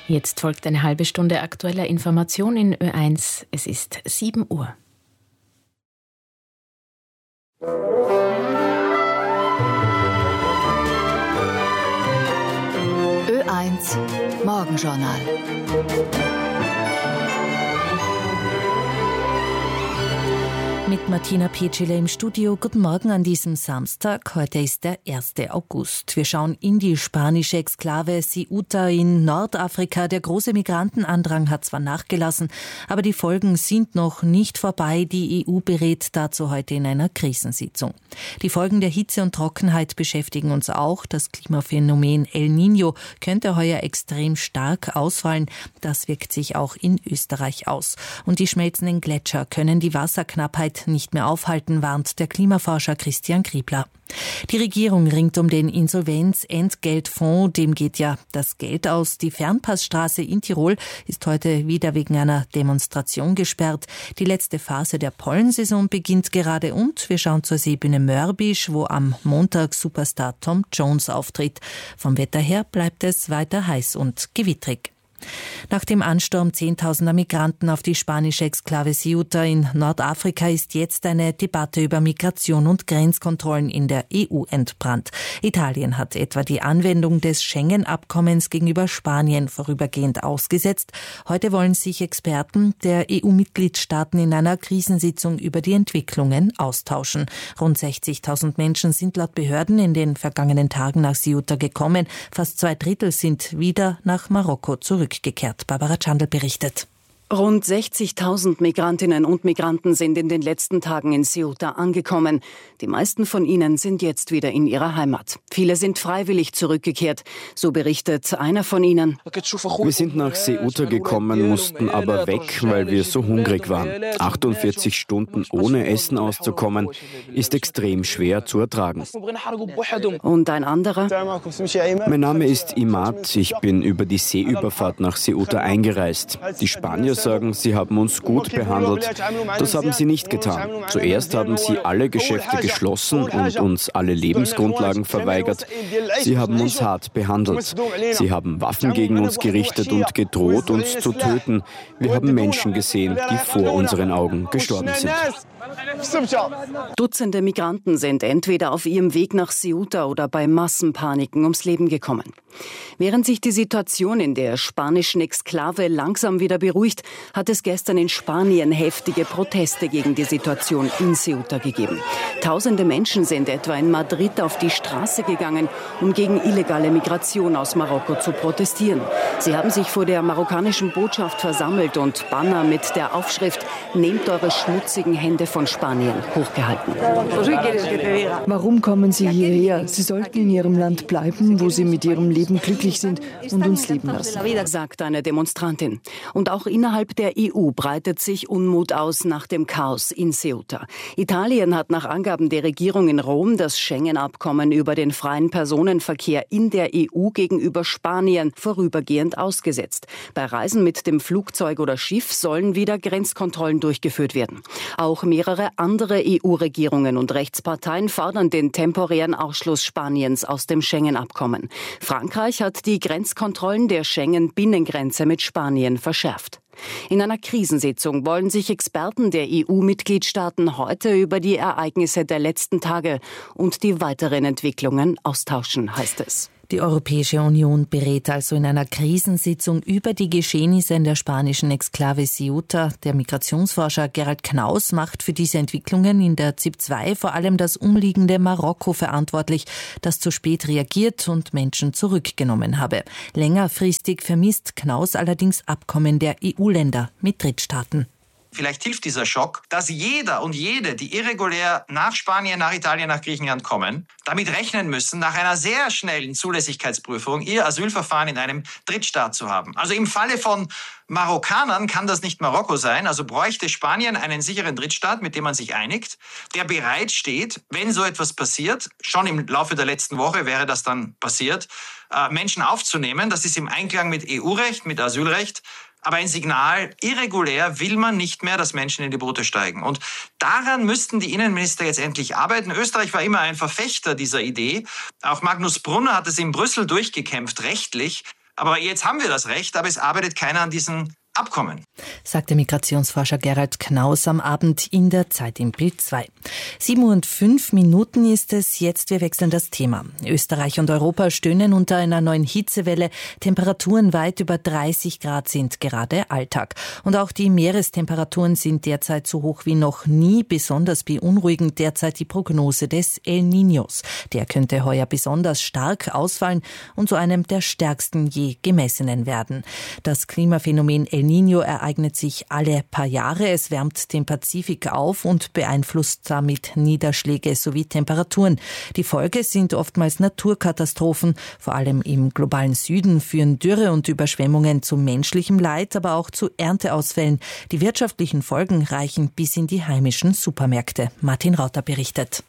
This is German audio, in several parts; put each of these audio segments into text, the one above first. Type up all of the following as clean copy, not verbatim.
Jetzt folgt eine halbe Stunde aktueller Information in Ö1. Es ist 7 Uhr. Ö1 Morgenjournal. Mit Martina Petschele im Studio. Guten Morgen an diesem Samstag. Heute ist der 1. August. Wir schauen in die spanische Exklave Ceuta in Nordafrika. Der große Migrantenandrang hat zwar nachgelassen, aber die Folgen sind noch nicht vorbei. Die EU berät dazu heute in einer Krisensitzung. Die Folgen der Hitze und Trockenheit beschäftigen uns auch. Das Klimaphänomen El Niño könnte heuer extrem stark ausfallen. Das wirkt sich auch in Österreich aus. Und die schmelzenden Gletscher können die Wasserknappheit nicht mehr aufhalten, warnt der Klimaforscher Christian Griebler. Die Regierung ringt um den Insolvenzentgeltfonds, dem geht ja das Geld aus. Die Fernpassstraße in Tirol ist heute wieder wegen einer Demonstration gesperrt. Die letzte Phase der Pollensaison beginnt gerade und wir schauen zur Seebühne Mörbisch, wo am Montag Superstar Tom Jones auftritt. Vom Wetter her bleibt es weiter heiß und gewittrig. Nach dem Ansturm zehntausender Migranten auf die spanische Exklave Ceuta in Nordafrika ist jetzt eine Debatte über Migration und Grenzkontrollen in der EU entbrannt. Italien hat etwa die Anwendung des Schengen-Abkommens gegenüber Spanien vorübergehend ausgesetzt. Heute wollen sich Experten der EU-Mitgliedstaaten in einer Krisensitzung über die Entwicklungen austauschen. Rund 60.000 Menschen sind laut Behörden in den vergangenen Tagen nach Ceuta gekommen. Fast 2/3 sind wieder nach Marokko zurückgekehrt. Barbara Chandl berichtet. Rund 60.000 Migrantinnen und Migranten sind in den letzten Tagen in Ceuta angekommen. Die meisten von ihnen sind jetzt wieder in ihrer Heimat. Viele sind freiwillig zurückgekehrt, so berichtet einer von ihnen. Wir sind nach Ceuta gekommen, mussten aber weg, weil wir so hungrig waren. 48 Stunden ohne Essen auszukommen, ist extrem schwer zu ertragen. Und ein anderer? Mein Name ist Imad, ich bin über die Seeüberfahrt nach Ceuta eingereist. Die Spanier sagen, sie haben uns gut behandelt. Das haben sie nicht getan. Zuerst haben sie alle Geschäfte geschlossen und uns alle Lebensgrundlagen verweigert. Sie haben uns hart behandelt. Sie haben Waffen gegen uns gerichtet und gedroht, uns zu töten. Wir haben Menschen gesehen, die vor unseren Augen gestorben sind. Dutzende Migranten sind entweder auf ihrem Weg nach Ceuta oder bei Massenpaniken ums Leben gekommen. Während sich die Situation in der spanischen Exklave langsam wieder beruhigt, hat es gestern in Spanien heftige Proteste gegen die Situation in Ceuta gegeben. Tausende Menschen sind etwa in Madrid auf die Straße gegangen, um gegen illegale Migration aus Marokko zu protestieren. Sie haben sich vor der marokkanischen Botschaft versammelt und Banner mit der Aufschrift "Nehmt eure schmutzigen Hände von Spanien" hochgehalten. Warum kommen Sie hierher? Sie sollten in Ihrem Land bleiben, wo Sie mit Ihrem Leben glücklich sind und uns leben lassen, sagt eine Demonstrantin. Und auch innerhalb der EU breitet sich Unmut aus nach dem Chaos in Ceuta. Italien hat nach Angaben der Regierung in Rom das Schengen-Abkommen über den freien Personenverkehr in der EU gegenüber Spanien vorübergehend ausgesetzt. Bei Reisen mit dem Flugzeug oder Schiff sollen wieder Grenzkontrollen durchgeführt werden. Auch mehrere andere EU-Regierungen und Rechtsparteien fordern den temporären Ausschluss Spaniens aus dem Schengen-Abkommen. Frankreich hat die Grenzkontrollen der Schengen-Binnengrenze mit Spanien verschärft. In einer Krisensitzung wollen sich Experten der EU-Mitgliedstaaten heute über die Ereignisse der letzten Tage und die weiteren Entwicklungen austauschen, heißt es. Die Europäische Union berät also in einer Krisensitzung über die Geschehnisse in der spanischen Exklave Ceuta. Der Migrationsforscher Gerald Knaus macht für diese Entwicklungen in der ZIP 2 vor allem das umliegende Marokko verantwortlich, das zu spät reagiert und Menschen zurückgenommen habe. Längerfristig vermisst Knaus allerdings Abkommen der EU-Länder mit Drittstaaten. Vielleicht hilft dieser Schock, dass jeder und jede, die irregulär nach Spanien, nach Italien, nach Griechenland kommen, damit rechnen müssen, nach einer sehr schnellen Zulässigkeitsprüfung ihr Asylverfahren in einem Drittstaat zu haben. Also im Falle von Marokkanern kann das nicht Marokko sein, also bräuchte Spanien einen sicheren Drittstaat, mit dem man sich einigt, der bereit steht, wenn so etwas passiert, schon im Laufe der letzten Woche wäre das dann passiert, Menschen aufzunehmen. Das ist im Einklang mit EU-Recht, mit Asylrecht. Aber ein Signal, irregulär will man nicht mehr, dass Menschen in die Boote steigen. Und daran müssten die Innenminister jetzt endlich arbeiten. Österreich war immer ein Verfechter dieser Idee. Auch Magnus Brunner hat es in Brüssel durchgekämpft, rechtlich. Aber jetzt haben wir das Recht, aber es arbeitet keiner an diesen Abkommen, sagt der Migrationsforscher Gerald Knaus am Abend in der Zeit im Bild 2. 7:05 ist es jetzt. Wir wechseln das Thema. Österreich und Europa stöhnen unter einer neuen Hitzewelle. Temperaturen weit über 30 Grad sind gerade Alltag. Und auch die Meerestemperaturen sind derzeit so hoch wie noch nie. Besonders beunruhigend derzeit die Prognose des El Niños. Der könnte heuer besonders stark ausfallen und zu einem der stärksten je gemessenen werden. Das Klimaphänomen El Niño ereignet sich alle paar Jahre. Es wärmt den Pazifik auf und beeinflusst damit Niederschläge sowie Temperaturen. Die Folge sind oftmals Naturkatastrophen. Vor allem im globalen Süden führen Dürre und Überschwemmungen zu menschlichem Leid, aber auch zu Ernteausfällen. Die wirtschaftlichen Folgen reichen bis in die heimischen Supermärkte. Martin Rauter berichtet.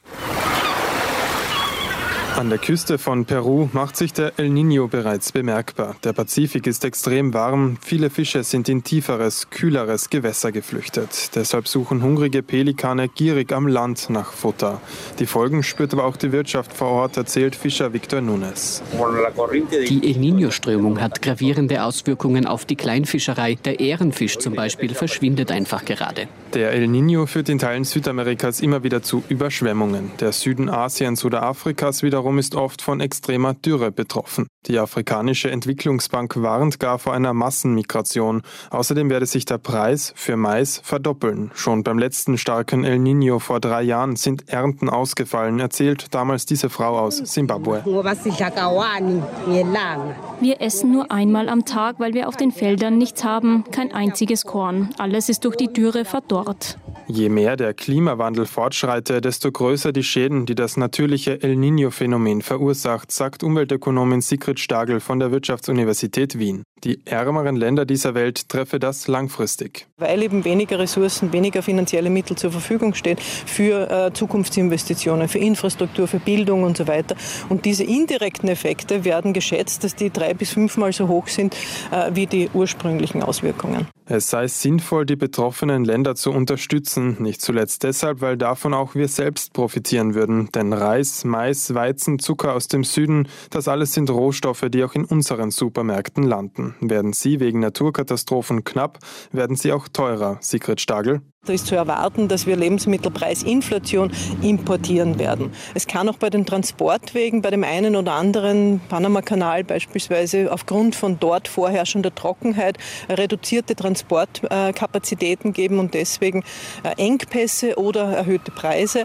An der Küste von Peru macht sich der El Niño bereits bemerkbar. Der Pazifik ist extrem warm, viele Fische sind in tieferes, kühleres Gewässer geflüchtet. Deshalb suchen hungrige Pelikane gierig am Land nach Futter. Die Folgen spürt aber auch die Wirtschaft vor Ort, erzählt Fischer Victor Nunes. Die El Niño-Strömung hat gravierende Auswirkungen auf die Kleinfischerei. Der Ährenfisch zum Beispiel verschwindet einfach gerade. Der El Niño führt in Teilen Südamerikas immer wieder zu Überschwemmungen. Der Süden Asiens oder Afrikas wiederum ist oft von extremer Dürre betroffen. Die Afrikanische Entwicklungsbank warnt gar vor einer Massenmigration. Außerdem werde sich der Preis für Mais verdoppeln. Schon beim letzten starken El Niño vor 3 Jahren sind Ernten ausgefallen, erzählt damals diese Frau aus Simbabwe. Wir essen nur einmal am Tag, weil wir auf den Feldern nichts haben, kein einziges Korn. Alles ist durch die Dürre verdorrt. Je mehr der Klimawandel fortschreite, desto größer die Schäden, die das natürliche El Niño-Phänomen verursacht, sagt Umweltökonomin Sigrid Stagel von der Wirtschaftsuniversität Wien. Die ärmeren Länder dieser Welt treffe das langfristig. Weil eben weniger Ressourcen, weniger finanzielle Mittel zur Verfügung stehen für Zukunftsinvestitionen, für Infrastruktur, für Bildung und so weiter. Und diese indirekten Effekte werden geschätzt, dass die 3- bis 5-mal so hoch sind wie die ursprünglichen Auswirkungen. Es sei sinnvoll, die betroffenen Länder zu unterstützen, nicht zuletzt deshalb, weil davon auch wir selbst profitieren würden. Denn Reis, Mais, Weizen, Zucker aus dem Süden, das alles sind Rohstoffe, die auch in unseren Supermärkten landen. Werden sie wegen Naturkatastrophen knapp, werden sie auch teurer. Sigrid Stagel. Da ist zu erwarten, dass wir Lebensmittelpreisinflation importieren werden. Es kann auch bei den Transportwegen, bei dem einen oder anderen Panama-Kanal beispielsweise aufgrund von dort vorherrschender Trockenheit reduzierte Transportkapazitäten geben und deswegen Engpässe oder erhöhte Preise.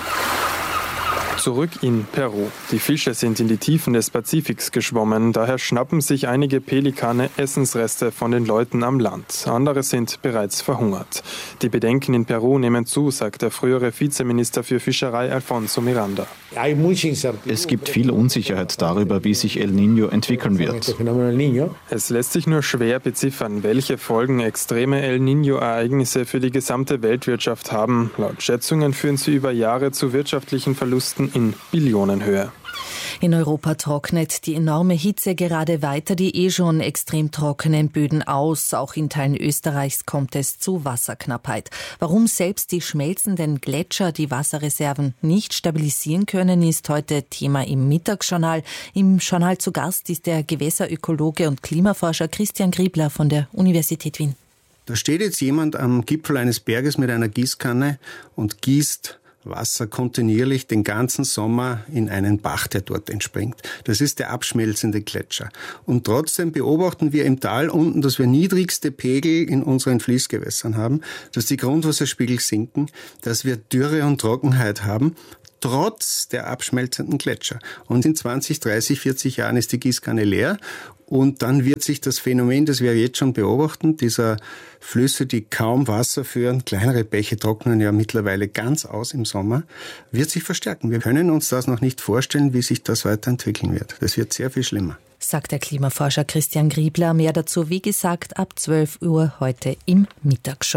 Zurück in Peru. Die Fische sind in die Tiefen des Pazifiks geschwommen, daher schnappen sich einige Pelikane Essensreste von den Leuten am Land. Andere sind bereits verhungert. Die Bedenken in Peru nehmen zu, sagt der frühere Vizeminister für Fischerei Alfonso Miranda. Es gibt viel Unsicherheit darüber, wie sich El Niño entwickeln wird. Es lässt sich nur schwer beziffern, welche Folgen extreme El Niño-Ereignisse für die gesamte Weltwirtschaft haben. Laut Schätzungen führen sie über Jahre zu wirtschaftlichen Verlusten in Billionenhöhe. In Europa trocknet die enorme Hitze gerade weiter die schon extrem trockenen Böden aus. Auch in Teilen Österreichs kommt es zu Wasserknappheit. Warum selbst die schmelzenden Gletscher die Wasserreserven nicht stabilisieren können, ist heute Thema im Mittagsjournal. Im Journal zu Gast ist der Gewässerökologe und Klimaforscher Christian Griebler von der Universität Wien. Da steht jetzt jemand am Gipfel eines Berges mit einer Gießkanne und gießt Wasser kontinuierlich den ganzen Sommer in einen Bach, der dort entspringt. Das ist der abschmelzende Gletscher. Und trotzdem beobachten wir im Tal unten, dass wir niedrigste Pegel in unseren Fließgewässern haben, dass die Grundwasserspiegel sinken, dass wir Dürre und Trockenheit haben, trotz der abschmelzenden Gletscher. Und in 20, 30, 40 Jahren ist die Gießkanne leer. Und dann wird sich das Phänomen, das wir jetzt schon beobachten, dieser Flüsse, die kaum Wasser führen, kleinere Bäche trocknen ja mittlerweile ganz aus im Sommer, wird sich verstärken. Wir können uns das noch nicht vorstellen, wie sich das weiterentwickeln wird. Das wird sehr viel schlimmer. Sagt der Klimaforscher Christian Griebler. Mehr dazu, wie gesagt, ab 12 Uhr heute im Mittagsjournal.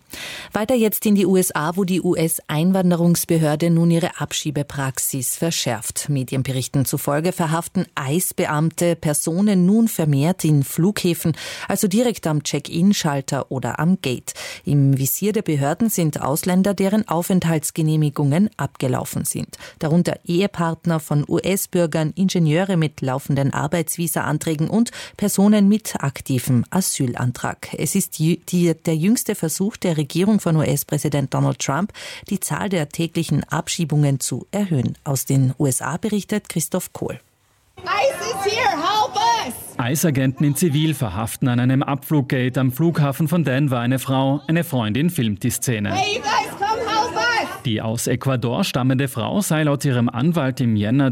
Weiter jetzt in die USA, wo die US-Einwanderungsbehörde nun ihre Abschiebepraxis verschärft. Medienberichten zufolge verhaften ICE-Beamte Personen nun vermehrt in Flughäfen, also direkt am Check-in-Schalter oder am Gate. Im Visier der Behörden sind Ausländer, deren Aufenthaltsgenehmigungen abgelaufen sind. Darunter Ehepartner von US-Bürgern, Ingenieure mit laufenden Arbeitsvisa-Anträgen und Personen mit aktivem Asylantrag. Es ist der jüngste Versuch der Regierung von US-Präsident Donald Trump, die Zahl der täglichen Abschiebungen zu erhöhen. Aus den USA berichtet Christoph Kohl. ICE is here, help us! ICE-Agenten in Zivil verhaften an einem Abfluggate am Flughafen von Denver eine Frau. Eine Freundin filmt die Szene. Hey, you guys, come help us! Die aus Ecuador stammende Frau sei laut ihrem Anwalt im Jänner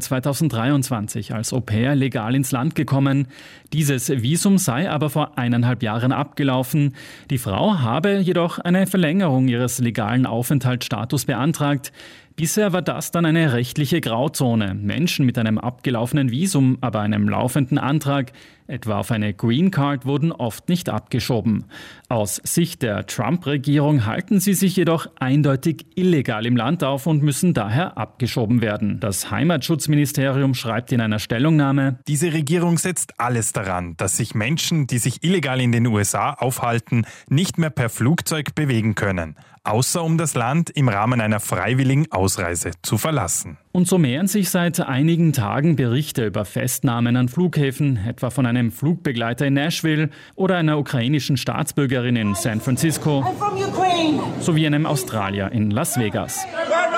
2023 als Au-pair legal ins Land gekommen. Dieses Visum sei aber vor 1,5 Jahren abgelaufen. Die Frau habe jedoch eine Verlängerung ihres legalen Aufenthaltsstatus beantragt. Bisher war das dann eine rechtliche Grauzone. Menschen mit einem abgelaufenen Visum, aber einem laufenden Antrag, etwa auf eine Green Card, wurden oft nicht abgeschoben. Aus Sicht der Trump-Regierung halten sie sich jedoch eindeutig illegal im Land auf und müssen daher abgeschoben werden. Das Heimatschutzministerium schreibt in einer Stellungnahme: Diese Regierung setzt alles daran, dass sich Menschen, die sich illegal in den USA aufhalten, nicht mehr per Flugzeug bewegen können, außer um das Land im Rahmen einer freiwilligen Ausreise zu verlassen. Und so mehren sich seit einigen Tagen Berichte über Festnahmen an Flughäfen, etwa von einem Flugbegleiter in Nashville oder einer ukrainischen Staatsbürgerin in San Francisco, sowie einem Australier in Las Vegas.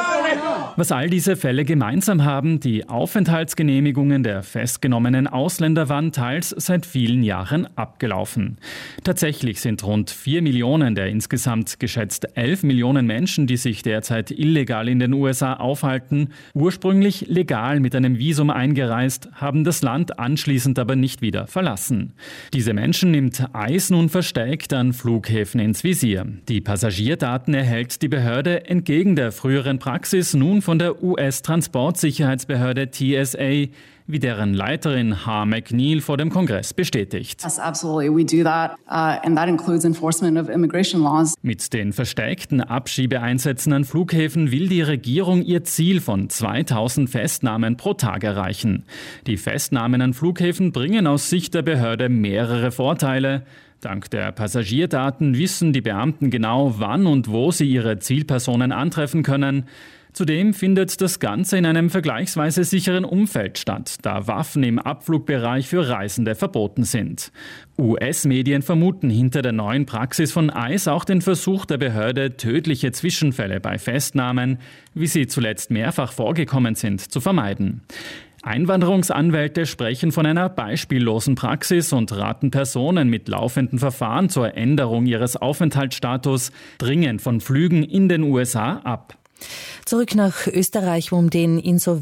Was all diese Fälle gemeinsam haben, die Aufenthaltsgenehmigungen der festgenommenen Ausländer waren teils seit vielen Jahren abgelaufen. Tatsächlich sind rund 4 Millionen der insgesamt geschätzt 11 Millionen Menschen, die sich derzeit illegal in den USA aufhalten, ursprünglich legal mit einem Visum eingereist, haben das Land anschließend aber nicht wieder verlassen. Diese Menschen nimmt ICE nun verstärkt an Flughäfen ins Visier. Die Passagierdaten erhält die Behörde entgegen der früheren Praxis nun von der US-Transportsicherheitsbehörde TSA, wie deren Leiterin H. McNeil vor dem Kongress bestätigt. Yes, absolutely. We do that, and that includes enforcement of immigration laws. Mit den verstärkten Abschiebeeinsätzen an Flughäfen will die Regierung ihr Ziel von 2000 Festnahmen pro Tag erreichen. Die Festnahmen an Flughäfen bringen aus Sicht der Behörde mehrere Vorteile. Dank der Passagierdaten wissen die Beamten genau, wann und wo sie ihre Zielpersonen antreffen können. Zudem findet das Ganze in einem vergleichsweise sicheren Umfeld statt, da Waffen im Abflugbereich für Reisende verboten sind. US-Medien vermuten hinter der neuen Praxis von ICE auch den Versuch der Behörde, tödliche Zwischenfälle bei Festnahmen, wie sie zuletzt mehrfach vorgekommen sind, zu vermeiden. Einwanderungsanwälte sprechen von einer beispiellosen Praxis und raten Personen mit laufenden Verfahren zur Änderung ihres Aufenthaltsstatus dringend von Flügen in den USA ab. Zurück nach Österreich, wo um den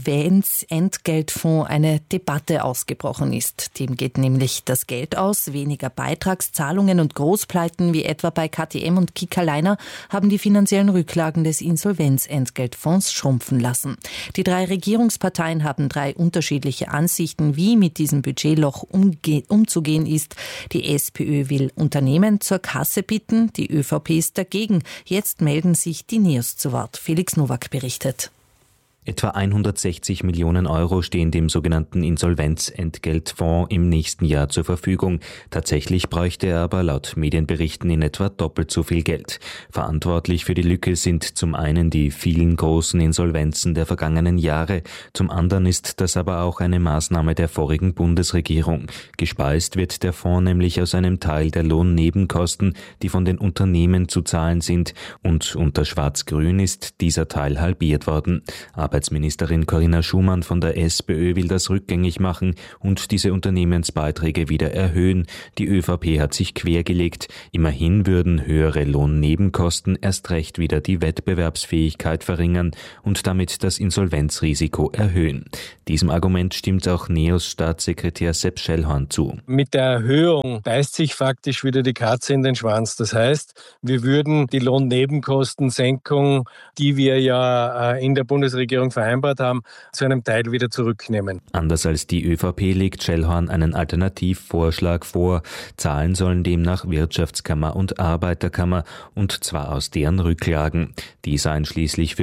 Insolvenzentgeltfonds eine Debatte ausgebrochen ist. Dem geht nämlich das Geld aus. Weniger Beitragszahlungen und Großpleiten wie etwa bei KTM und Kickerliner haben die finanziellen Rücklagen des Insolvenzentgeltfonds schrumpfen lassen. Die 3 Regierungsparteien haben 3 unterschiedliche Ansichten, wie mit diesem Budgetloch umzugehen ist. Die SPÖ will Unternehmen zur Kasse bitten, die ÖVP ist dagegen. Jetzt melden sich die NEOS zu Wort. Felix Nowak berichtet. Etwa 160 Millionen Euro stehen dem sogenannten Insolvenzentgeltfonds im nächsten Jahr zur Verfügung. Tatsächlich bräuchte er aber laut Medienberichten in etwa doppelt so viel Geld. Verantwortlich für die Lücke sind zum einen die vielen großen Insolvenzen der vergangenen Jahre. Zum anderen ist das aber auch eine Maßnahme der vorigen Bundesregierung. Gespeist wird der Fonds nämlich aus einem Teil der Lohnnebenkosten, die von den Unternehmen zu zahlen sind. Und unter Schwarz-Grün ist dieser Teil halbiert worden. Arbeitsministerin Corinna Schumann von der SPÖ will das rückgängig machen und diese Unternehmensbeiträge wieder erhöhen. Die ÖVP hat sich quergelegt. Immerhin würden höhere Lohnnebenkosten erst recht wieder die Wettbewerbsfähigkeit verringern und damit das Insolvenzrisiko erhöhen. Diesem Argument stimmt auch NEOS-Staatssekretär Sepp Schellhorn zu. Mit der Erhöhung beißt sich faktisch wieder die Katze in den Schwanz. Das heißt, wir würden die Lohnnebenkostensenkung, die wir ja in der Bundesregierung Regierung vereinbart haben, zu einem Teil wieder zurücknehmen. Anders als die ÖVP legt Schellhorn einen Alternativvorschlag vor. Zahlen sollen demnach Wirtschaftskammer und Arbeiterkammer, und zwar aus deren Rücklagen. Die seien schließlich für